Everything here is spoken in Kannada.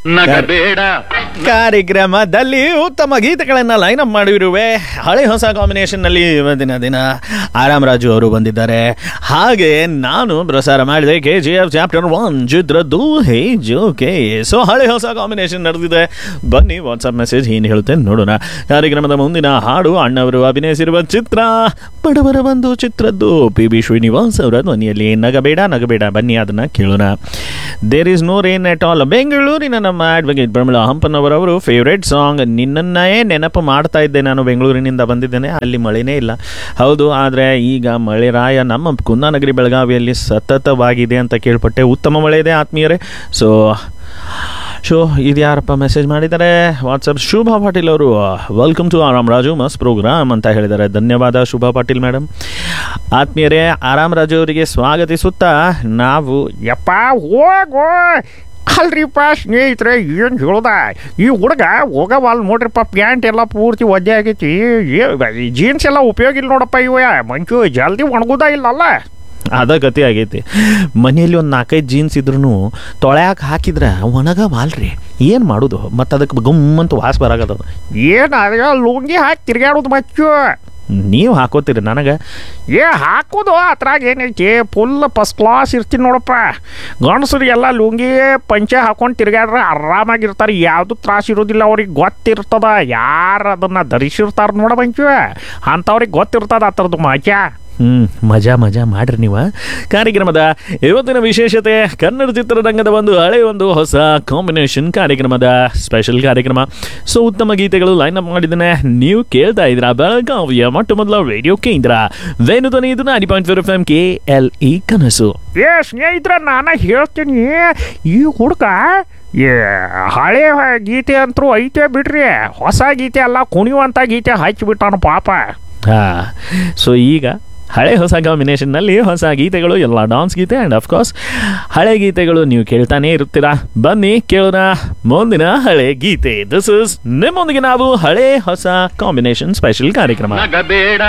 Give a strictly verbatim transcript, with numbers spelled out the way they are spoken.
ನಗಬೇಡ ಕಾರ್ಯಕ್ರಮದಲ್ಲಿ ಉತ್ತಮ ಗೀತೆಗಳನ್ನ ಲೈನ್ ಅಪ್ ಮಾಡಿರುವೆ. ಹಳೆ ಹೊಸ ಕಾಂಬಿನೇಷನ್ ನಲ್ಲಿ ಇವತ್ತಿನ ದಿನ ಆರಾಮ್ ರಾಜು ಅವರು ಬಂದಿದ್ದಾರೆ. ಹಾಗೆ ನಾನು ಪ್ರಸಾರ ಮಾಡಿದೆ K G F chapter one ಚಿತ್ರದ್ದು ಹೇ ಜೋಕೆ. ಸೊ ಹಳೆ ಹೊಸ ಕಾಂಬಿನೇಷನ್ ನಡೆದಿದೆ. ಬನ್ನಿ ವಾಟ್ಸ್ಆಪ್ ಮೆಸೇಜ್ ಏನು ಹೇಳುತ್ತೆ ನೋಡೋಣ. ಕಾರ್ಯಕ್ರಮದ ಮುಂದಿನ ಹಾಡು ಅಣ್ಣವರು ಅಭಿನಯಿಸಿರುವ ಚಿತ್ರ ಬಡವರ ಒಂದು ಚಿತ್ರದ್ದು ಪಿ ಬಿ ಶ್ರೀನಿವಾಸ್ ಅವರ ಧ್ವನಿಯಲ್ಲಿ ನಗಬೇಡ ನಗಬೇಡ. ಬನ್ನಿ ಅದನ್ನ ಕೇಳೋಣ. There is no rain at all. ಬೆಂಗಳೂರಿನ ನಮ್ಮ ಅಡ್ವೊಕೇಟ್ ಪ್ರಮಿಳಾ ಹಂಪನ್ನವರವರು ಫೇವ್ರೇಟ್ ಸಾಂಗ್ ನಿನ್ನನ್ನೇ ನೆನಪು ಮಾಡ್ತಾ ಇದ್ದೆ. ನಾನು ಬೆಂಗಳೂರಿನಿಂದ ಬಂದಿದ್ದೇನೆ, ಅಲ್ಲಿ ಮಳೆನೇ ಇಲ್ಲ. ಹೌದು, ಆದರೆ ಈಗ ಮಳೆರಾಯ ನಮ್ಮ ಕುಂದಾನಗರಿ ಬೆಳಗಾವಿಯಲ್ಲಿ ಸತತವಾಗಿದೆ ಅಂತ ಕೇಳ್ಪಟ್ಟೆ. ಉತ್ತಮ ಮಳೆ ಇದೆ ಆತ್ಮೀಯರೇ. ಸೊ ಶೋ ಇದು ಯಾರಪ್ಪ ಮೆಸೇಜ್ ಮಾಡಿದ್ದಾರೆ ವಾಟ್ಸಪ್? ಶುಭಾ ಪಾಟೀಲ್ ಅವರು ವೆಲ್ಕಮ್ ಟು ಆರಾಮ್ ರಾಜು ಮಸ್ ಪ್ರೋಗ್ರಾಮ್ ಅಂತ ಹೇಳಿದ್ದಾರೆ. ಧನ್ಯವಾದ ಶುಭಾ ಪಾಟೀಲ್ ಮೇಡಮ್. ಆತ್ಮೀಯರೇ, ಆರಾಮ್ ರಾಜು ಅವರಿಗೆ ಸ್ವಾಗತಿಸುತ್ತಾ ನಾವು ಯಪ್ಪ ಹೋಗೋ ಅಲ್ರಿಪ್ಪ ಸ್ನೇಹಿತರೆ, ಏನು ಹೇಳ್ದ ಈ ಹುಡುಗ ಹೋಗವಲ್ ನೋಡ್ರಿಪ್ಪ. ಪ್ಯಾಂಟ್ ಎಲ್ಲ ಪೂರ್ತಿ ಒದ್ದೆ ಆಗೈತಿ, ಜೀನ್ಸ್ ಎಲ್ಲ ಉಪಯೋಗ ಇಲ್ಲ ನೋಡಪ್ಪ. ಇವ ಮಂಚು ಜಲ್ದಿ ಒಣಗುದ ಇಲ್ಲಲ್ಲ. ಅದ ಗತಿ ಆಗೈತಿ. ಮನೆಯಲ್ಲಿ ಒಂದು ನಾಲ್ಕೈದು ಜೀನ್ಸ್ ಇದ್ರೂ ತೊಳ್ಯಾಕೆ ಹಾಕಿದ್ರೆ ಒಣಗವಲ್ರಿ. ಏನು ಮಾಡೋದು? ಮತ್ತು ಅದಕ್ಕೆ ಗಮ್ಮಂತ ವಾಸ ಬರಾಗದ. ಏನು ಅದ ಲುಂಗಿ ಹಾಕಿ ತಿರ್ಗಾಡೋದು ಮಚ್ಚು. ನೀವು ಹಾಕೋತೀರಿ ನನಗೆ ಏ ಹಾಕೋದು ಅದ್ರಾಗ ಏನೈತಿ, ಫುಲ್ ಫಸ್ಟ್ ಕ್ಲಾಸ್ ಇರ್ತೀನಿ ನೋಡಪ್ಪ. ಗಂಡಸರಿಗೆಲ್ಲ ಲುಂಗಿ ಪಂಚೆ ಹಾಕೊಂಡು ತಿರ್ಗಾಡ್ರೆ ಆರಾಮಾಗಿರ್ತಾರೆ, ಯಾವುದು ತ್ರಾಸ ಇರೋದಿಲ್ಲ. ಅವ್ರಿಗೆ ಗೊತ್ತಿರ್ತದ ಯಾರು ಅದನ್ನು ಧರಿಸಿರ್ತಾರೆ ನೋಡ ಮಂಚು, ಅಂಥವ್ರಿಗೆ ಗೊತ್ತಿರ್ತದ ಆ ಥರದ್ದು ಮಜಾ. ಹ್ಞೂ ಮಜಾ ಮಜಾ ಮಾಡ್ರಿ ನೀವು. ಕಾರ್ಯಕ್ರಮದ ಇವತ್ತಿನ ವಿಶೇಷತೆ ಕನ್ನಡ ಚಿತ್ರರಂಗದ ಒಂದು ಹಳೆ ಒಂದು ಹೊಸ ಕಾಂಬಿನೇಷನ್ ಕಾರ್ಯಕ್ರಮದ ಸ್ಪೆಷಲ್ ಕಾರ್ಯಕ್ರಮ. ಸೊ ಉತ್ತಮ ಗೀತೆಗಳು ಲೈನ್ ಅಪ್ ಮಾಡಿದ್ದೇನೆ. ನೀವು ಕೇಳ್ತಾ ಇದ್ದೀರಾ ಬೆಳಗಾವಿಯ ಮೊಟ್ಟ ಮೊದಲ ರೇಡಿಯೋ ಕೇಂದ್ರ ವೇಣುಧ್ವನಿ. ಇದು ninety point four F M K L E ಕನಸು. ಏ ಸ್ನೇಹಿತರ, ನಾನು ಹೇಳ್ತೀನಿ, ಈ ಹುಡುಗ ಏ ಹಳೆ ಗೀತೆ ಅಂತರೂ ಐತೆ ಬಿಡ್ರಿ, ಹೊಸ ಗೀತೆ ಅಲ್ಲ ಕುಣಿಯುವಂಥ ಗೀತೆ ಹಚ್ಚಿಬಿಟ್ಟಾನ ಪಾಪ. ಹಾಂ, ಸೊ ಈಗ ಹಳೆ ಹೊಸ ಕಾಂಬಿನೇಷನ್ನಲ್ಲಿ ಹೊಸ ಗೀತೆಗಳು, ಎಲ್ಲ ಡಾನ್ಸ್ ಗೀತೆ ಆ್ಯಂಡ್ ಅಫ್ಕೋರ್ಸ್ ಹಳೆ ಗೀತೆಗಳು ನೀವು ಕೇಳ್ತಾನೆ ಇರುತ್ತೀರಾ. ಬನ್ನಿ ಕೇಳೋಣ ಮುಂದಿನ ಹಳೆ ಗೀತೆ. ದಿಸ್ ಇಸ್ ನಿಮ್ಮೊಂದಿಗೆ ನಾವು ಹಳೆ ಹೊಸ ಕಾಂಬಿನೇಷನ್ ಸ್ಪೆಷಲ್ ಕಾರ್ಯಕ್ರಮ. ನಗಬೇಡ